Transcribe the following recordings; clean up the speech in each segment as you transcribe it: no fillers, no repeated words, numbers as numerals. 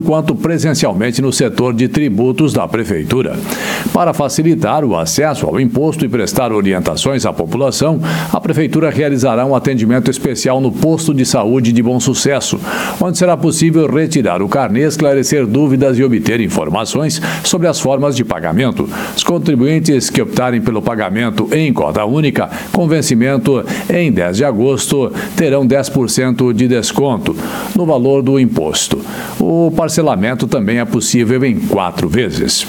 quanto presencialmente no setor de tributos da Prefeitura. Para facilitar o acesso ao imposto e prestar orientações à população, a Prefeitura realizará um atendimento especial no posto de saúde de Bom Sucesso, onde será possível retirar o carnê, esclarecer dúvidas e obter informações sobre as formas de pagamento. Os contribuintes que optarem pelo pagamento em cota única, com vencimento em 10 de agosto, terão 10% de desconto no valor do imposto. O parcelamento também é possível em 4 vezes.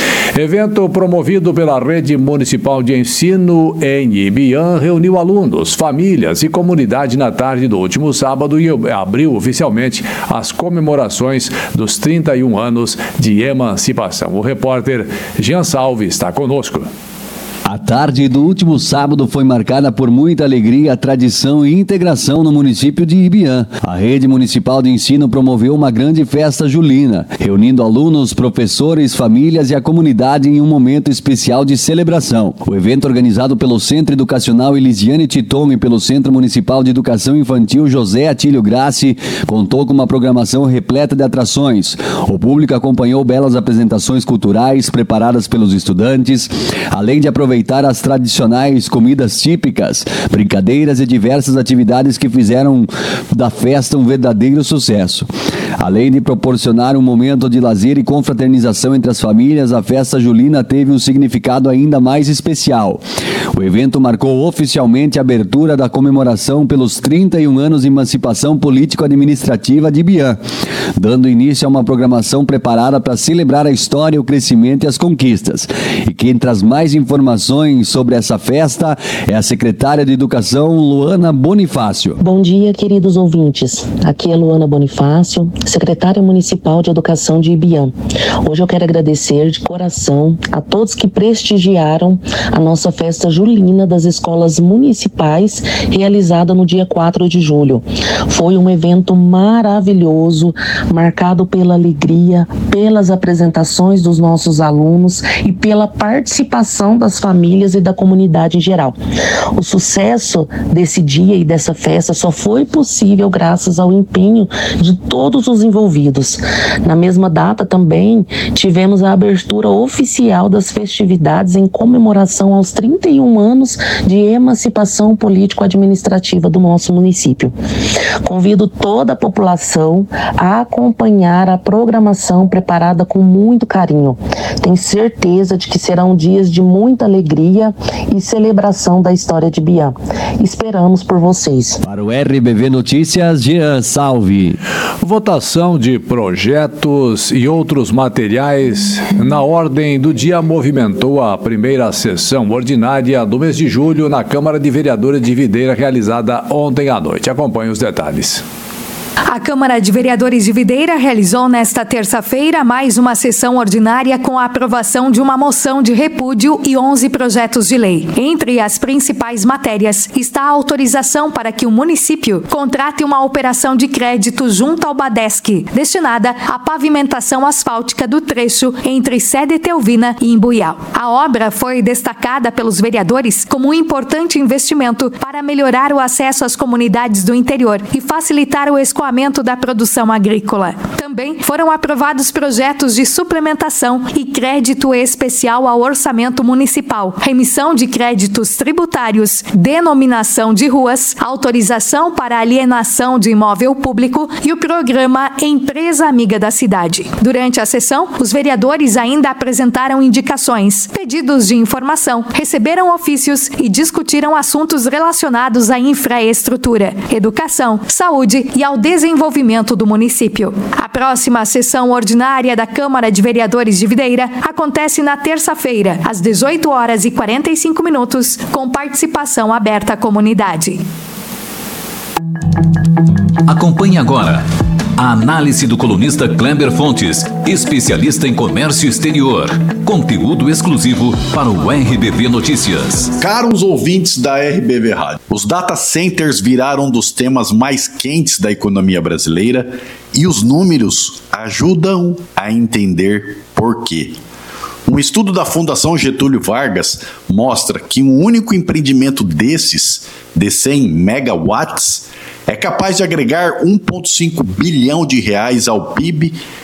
Evento promovido pela Rede Municipal de Ensino em Ibiam reuniu alunos, famílias e comunidade na tarde do último sábado e abriu oficialmente as comemorações dos 31 anos de emancipação. O repórter Jean Salve está conosco. A tarde do último sábado foi marcada por muita alegria, tradição e integração no município de Ibiam. A Rede Municipal de Ensino promoveu uma grande festa julina, reunindo alunos, professores, famílias e a comunidade em um momento especial de celebração. O evento, organizado pelo Centro Educacional Elisiane Titome e pelo Centro Municipal de Educação Infantil José Atílio Grassi, contou com uma programação repleta de atrações. O público acompanhou belas apresentações culturais preparadas pelos estudantes, além de aproveitar as tradicionais comidas típicas, brincadeiras e diversas atividades que fizeram da festa um verdadeiro sucesso. Além de proporcionar um momento de lazer e confraternização entre as famílias, a festa julina teve um significado ainda mais especial. O evento marcou oficialmente a abertura da comemoração pelos 31 anos de emancipação político-administrativa de Ibiam, dando início a uma programação preparada para celebrar a história, o crescimento e as conquistas. E quem traz mais informações sobre essa festa é a secretária de Educação, Luana Bonifácio. Bom dia, queridos ouvintes. Aqui é Luana Bonifácio, secretária municipal de Educação de Ibiam. Hoje eu quero agradecer de coração a todos que prestigiaram a nossa festa julina das escolas municipais, realizada no dia 4 de julho. Foi um evento maravilhoso, marcado pela alegria, pelas apresentações dos nossos alunos e pela participação das famílias e da comunidade em geral. O sucesso desse dia e dessa festa só foi possível graças ao empenho de todos os envolvidos. Na mesma data também tivemos a abertura oficial das festividades em comemoração aos 31 anos de emancipação político-administrativa do nosso município. Convido toda a população a acompanhar a programação preparada com muito carinho. Tenho certeza de que serão dias de muita alegria e celebração da história de Ibiam. Esperamos por vocês. Para o RBV Notícias, Jean Salve. Votação de projetos e outros materiais na ordem do dia movimentou a primeira sessão ordinária do mês de julho na Câmara de Vereadores de Videira, realizada ontem à noite. Acompanhe os detalhes. A Câmara de Vereadores de Videira realizou nesta terça-feira mais uma sessão ordinária com a aprovação de uma moção de repúdio e 11 projetos de lei. Entre as principais matérias está a autorização para que o município contrate uma operação de crédito junto ao Badesc, destinada à pavimentação asfáltica do trecho entre Sede Teuvina e Imbuial. A obra foi destacada pelos vereadores como um importante investimento para melhorar o acesso às comunidades do interior e facilitar o escoamento da produção agrícola. Também foram aprovados projetos de suplementação e crédito especial ao orçamento municipal, remissão de créditos tributários, denominação de ruas, autorização para alienação de imóvel público e o programa Empresa Amiga da Cidade. Durante a sessão, os vereadores ainda apresentaram indicações, pedidos de informação, receberam ofícios e discutiram assuntos relacionados à infraestrutura, educação, saúde e ao desenvolvimento do município. A próxima sessão ordinária da Câmara de Vereadores de Videira acontece na terça-feira, às 18h45, com participação aberta à comunidade. Acompanhe agora a análise do colunista Kleber Fontes, especialista em comércio exterior. Conteúdo exclusivo para o RBV Notícias. Caros ouvintes da RBV Rádio, os data centers viraram um dos temas mais quentes da economia brasileira e os números ajudam a entender por quê. Um estudo da Fundação Getúlio Vargas mostra que um único empreendimento desses, de 100 megawatts, é capaz de agregar 1,5 bilhão de reais ao PIB